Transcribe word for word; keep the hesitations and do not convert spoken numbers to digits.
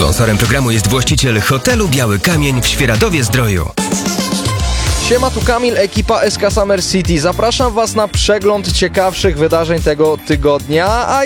Sponsorem programu jest właściciel hotelu Biały Kamień w Świeradowie-Zdroju. Siema, tu Kamil, ekipa S K Summer City. Zapraszam Was na przegląd ciekawszych wydarzeń tego tygodnia, a